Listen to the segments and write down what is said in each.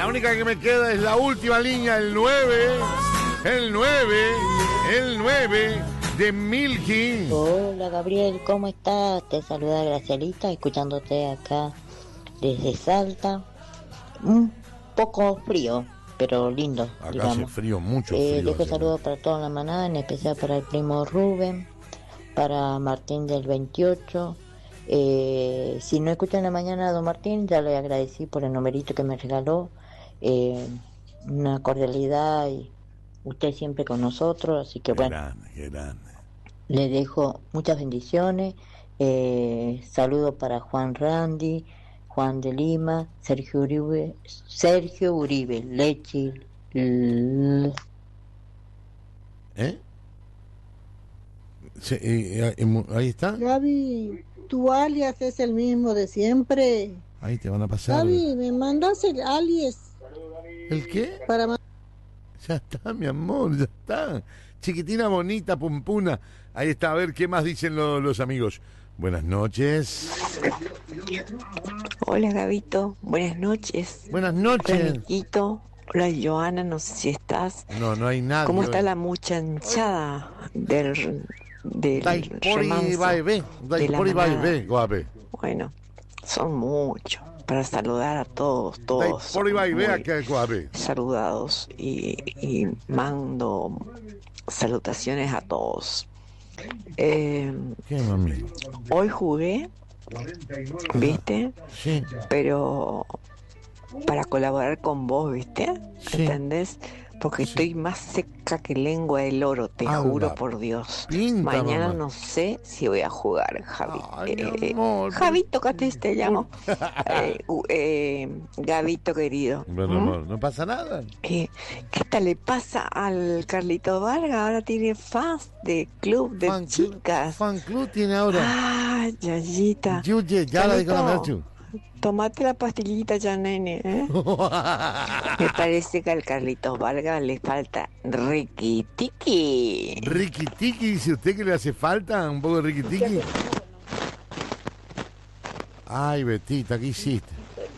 La única que me queda es la última línea, el 9 de Milky. Hola Gabriel, ¿cómo estás? Te saluda Gracielita, escuchándote acá desde Salta. Un poco frío, pero lindo, Acá digamos. hace frío, mucho frío. Dejo saludos para toda la manada, en especial para el primo Rubén, para Martín del 28. Si no escuchan en la mañana a don Martín, ya le agradecí por el numerito que me regaló. Una cordialidad y usted siempre con nosotros, así que Qué grande. le dejo muchas bendiciones. Saludos para Juan Randy, Juan de Lima, Sergio Uribe, Lechi. Ahí está. Gaby, tu alias es el mismo de siempre. Ahí te van a pasar. Gaby, me mandas el alias. ¿El qué? Para Ya está, mi amor, ya está. Chiquitina, bonita, pumpuna. Ahí está, a ver qué más dicen los amigos. Buenas noches. Hola Gabito, buenas noches. Buenas noches. Hola Niquito, hola Joana, no sé si estás. No hay nadie. ¿Cómo está la muchachada del remanso de la manada? Bueno, son muchos. Para saludar a todos muy saludados y mando salutaciones a todos. ¿Qué, mami? Hoy jugué, ¿viste? Sí. Pero para colaborar con vos, ¿viste? Sí. ¿Entendés? Porque estoy más seca que lengua de loro, te juro por Dios. Mañana no sé si voy a jugar, Javi. Javito, ¿qué te llamo? Gabito querido. Bueno, amor, no pasa nada. ¿Qué tal le pasa al Carlito Vargas? Ahora tiene fans de club de chicas. Fan club tiene ahora. Ah, Yayita. Ya la dijo la Merchu. Tomate la pastillita ya, nene, ¿eh? Me parece que al Carlitos Vargas le falta riquitiqui. ¿Riquitiqui? ¿Dice usted que le hace falta un poco de riquitiqui? Ay, Betita, ¿qué hiciste?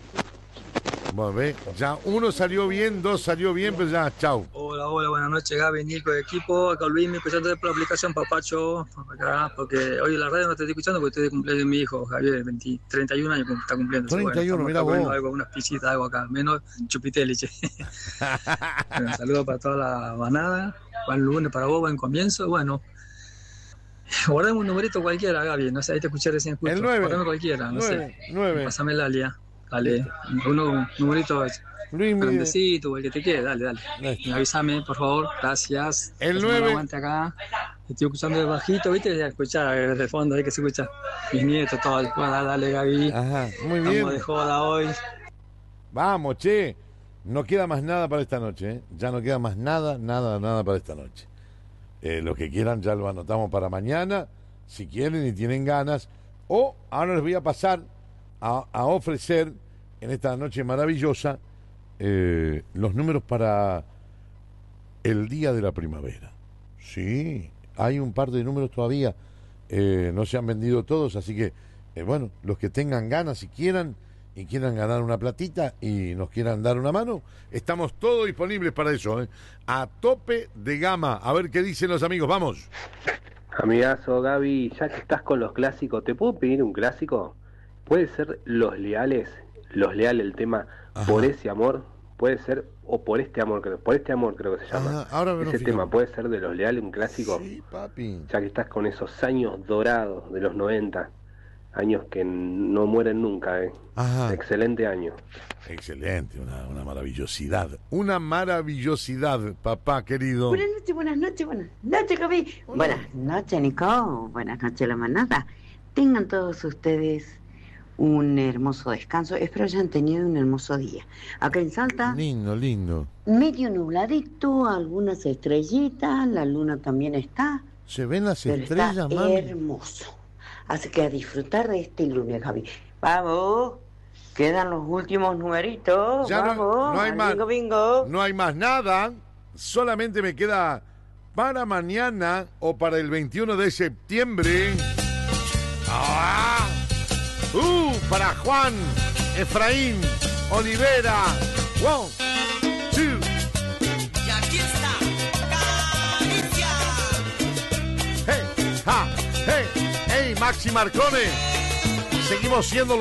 Bueno, ve, ya uno salió bien, dos salió bien, pero ya, chau. Hola, buenas noches, Gaby, Nico, equipo. Acá Luis, me escuchando por la aplicación Papacho, acá, porque hoy en la radio no te estoy escuchando porque estoy de cumpleaños de mi hijo, Javier, 31 años está cumpliendo. 31, mira vos. Algo, unas pisitas, algo acá, menos chupiteliche. Bueno, saludos para toda la manada, buen lunes para vos, buen comienzo, bueno. Guardemos un numerito cualquiera, Gaby, no sé, ahí te escuché recién justo. El 9. Guardame cualquiera, no sé. 9. Pásame el alia. Dale, un numerito grandecito, el que te quede, dale. Avísame, por favor, gracias. El 9. Aguante acá. Estoy escuchando de bajito, ¿viste? Ya escuchar desde el fondo, ahí que se escucha. Mis nietos, todo. Dale, Gaby. Ajá, muy bien. Estamos de joda hoy. Vamos, che. No queda más nada para esta noche, ¿eh? Ya no queda más nada para esta noche. Los que quieran ya lo anotamos para mañana, si quieren y tienen ganas. O ahora les voy a pasar a ofrecer en esta noche maravillosa los números para el día de la primavera. Sí, hay un par de números todavía, no se han vendido todos, así que bueno, los que tengan ganas y quieran ganar una platita y nos quieran dar una mano, estamos todos disponibles para eso, a tope de gama. A ver qué dicen los amigos, vamos. Amigazo Gaby, ya que estás con los clásicos, ¿te puedo pedir un clásico? ¿Puede ser Los Leales el tema? Ajá. Por ese amor, puede ser, o por este amor creo que se llama. Ajá, ahora ese tema puede ser de Los Leales, un clásico. Sí, papi. Ya que estás con esos años dorados de los 90, años que no mueren nunca, Ajá. Excelente año. Excelente, una maravillosidad, papá querido. Buenas noches, Gaby. Buenas noches, Nico. Buenas noches, la manada. Tengan todos ustedes un hermoso descanso. Espero hayan tenido un hermoso día. Acá en Salta. Lindo. Medio nubladito, algunas estrellitas, la luna también está. Se ven las estrellas, está mami. Hermoso. Así que a disfrutar de este lunes, Gaby. Vamos. Quedan los últimos numeritos. Ya vamos. No hay más. Bingo. No hay más nada. Solamente me queda para mañana o para el 21 de septiembre. Para Juan, Efraín, Olivera, 1, 2. Y aquí está, Caricia. Hey, ja, hey, hey, Maxi Marcone. Seguimos siendo